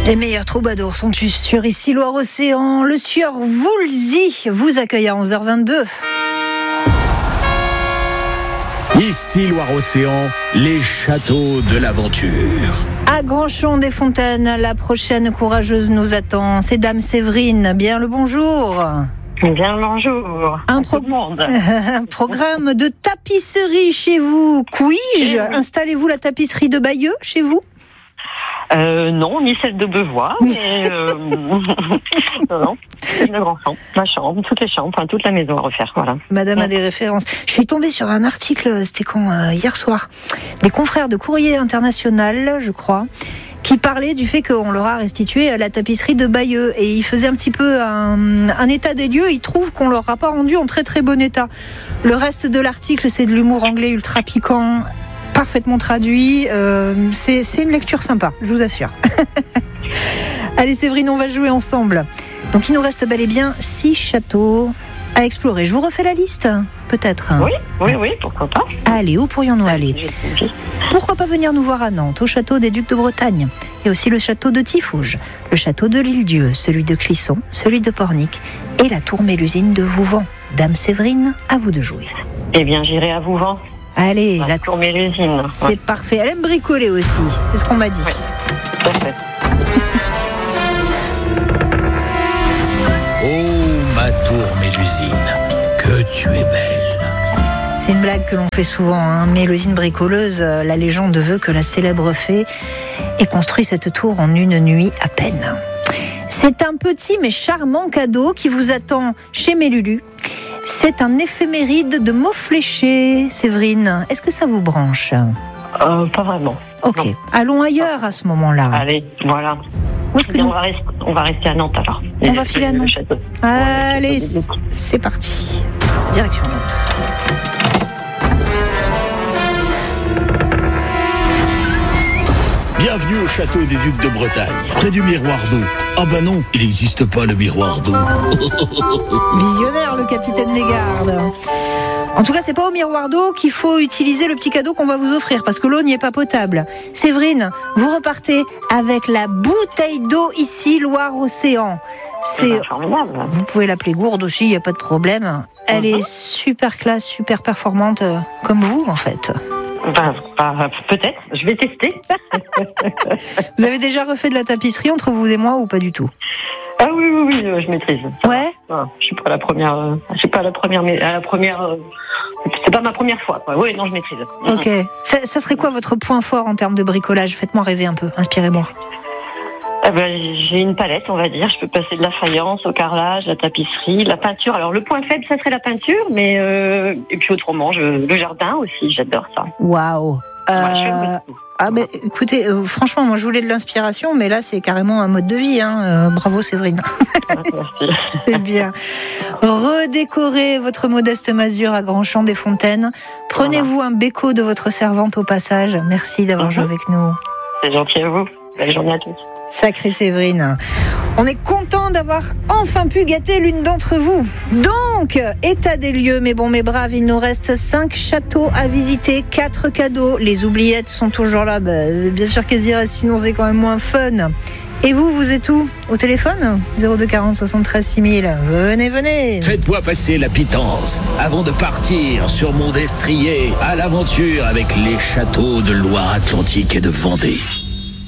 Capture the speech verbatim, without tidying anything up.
Les meilleurs troubadours sont sur ici Loire-Océan. Le sieur Woolsey vous accueille à onze heures vingt-deux. Ici Loire-Océan, les châteaux de l'aventure. À Grand-Champ-des-Fontaines, la prochaine courageuse nous attend. C'est Dame Séverine. Bien le bonjour. Bien le bonjour. Un, pro- un programme de tapisserie chez vous. Puis-je oui. Installez-vous la tapisserie de Bayeux chez vous? Euh, non, ni celle de Beauvois, mais euh, non, non, c'est le grand champ, ma chambre, toutes les chambres, enfin toute la maison à refaire, voilà. Madame a des références. Je suis tombée sur un article, c'était quand euh, hier soir, des confrères de Courrier International, je crois, qui parlaient du fait qu'on leur a restitué la tapisserie de Bayeux, et ils faisaient un petit peu un, un état des lieux. Ils trouvent qu'on leur a pas rendu en très très bon état. Le reste de l'article, c'est de l'humour anglais ultra piquant. Parfaitement traduit, euh, c'est, c'est une lecture sympa, je vous assure. Allez Séverine, on va jouer ensemble. Donc il nous reste bel et bien six châteaux à explorer. Je vous refais la liste, peut-être. Oui, oui, oui, pourquoi pas. Allez, où pourrions-nous aller? Pourquoi pas venir nous voir à Nantes, au château des Ducs de Bretagne, et aussi le château de Tiffauges, le château de l'Île-Dieu, celui de Clisson, celui de Pornic, et la tour Mélusine de Vouvant. Dame Séverine, à vous de jouer. Eh bien, j'irai à Vouvant. Allez, la, la tour Mélusine. C'est ouais. Parfait. Elle aime bricoler aussi, c'est ce qu'on m'a dit. Oui, tout à fait. Oh, ma tour Mélusine, que tu es belle. C'est une blague que l'on fait souvent, hein. Mélusine bricoleuse, la légende veut que la célèbre fée ait construit cette tour en une nuit à peine. C'est un petit mais charmant cadeau qui vous attend chez Mélulu. C'est un éphéméride de mots fléchés, Séverine. Est-ce que ça vous branche? euh, Pas vraiment. Ok, non. Allons ailleurs à ce moment-là. Allez, voilà. Où est-ce que nous... nous... on, va rester, on va rester à Nantes alors. On va filer à Nantes. Allez, c'est parti. Direction Nantes. Bienvenue au château des Ducs de Bretagne, près du miroir d'eau. Ah ben non, il n'existe pas le miroir d'eau. Visionnaire, le capitaine des gardes. En tout cas, c'est pas au miroir d'eau qu'il faut utiliser le petit cadeau qu'on va vous offrir, parce que l'eau n'y est pas potable. Séverine, vous repartez avec la bouteille d'eau ici, Loire-Océan. C'est formidable. Vous pouvez l'appeler gourde aussi, il n'y a pas de problème. Elle mm-hmm. est super classe, super performante, euh, comme vous en fait. Ben, ben, peut-être, je vais tester. Vous avez déjà refait de la tapisserie entre vous et moi ou pas du tout? Ah oui, oui, oui, je maîtrise. Ouais. Ah, je suis pas la première. Euh, je suis pas la première, mais à la première. Euh, c'est pas ma première fois, quoi. Oui, non, je maîtrise. Ok. Ça, ça serait quoi votre point fort en termes de bricolage? Faites-moi rêver un peu. Inspirez-moi. Eh ben, j'ai une palette, on va dire. Je peux passer de la faïence au carrelage, la tapisserie, la peinture. Alors le point faible, ça serait la peinture, mais euh, et puis autrement, je, le jardin aussi, j'adore ça. Waouh. Euh, ah ben, écoutez, euh, franchement, moi je voulais de l'inspiration, mais là c'est carrément un mode de vie. Hein. Euh, bravo Séverine. Merci. C'est bien. Redécorez votre modeste masure à Grand-Champ-des-Fontaines. Prenez-vous voilà. un béco de votre servante au passage. Merci d'avoir mm-hmm. joué avec nous. C'est gentil à vous. Belle journée à tous. Sacrée Séverine. On est content d'avoir enfin pu gâter l'une d'entre vous. Donc, état des lieux, mes bons, mes braves, il nous reste cinq châteaux à visiter, quatre cadeaux. Les oubliettes sont toujours là, bah, bien sûr qu'elles iraient, sinon c'est quand même moins fun. Et vous, vous êtes où? Au téléphone? zéro deux quarante soixante-treize six mille. Venez, venez. Faites-moi passer la pitance avant de partir sur mon destrier à l'aventure avec les châteaux de Loire-Atlantique et de Vendée.